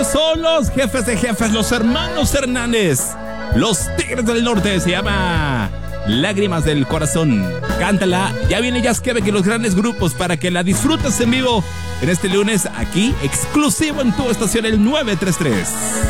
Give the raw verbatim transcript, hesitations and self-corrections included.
Ellos son los jefes de jefes, los hermanos Hernández, los Tigres del Norte. Se llama Lágrimas del Corazón. Cántala. Ya viene Yaskeve, que los grandes grupos, para que la disfrutes en vivo en este lunes, aquí, exclusivo en tu estación, el nueve tres tres.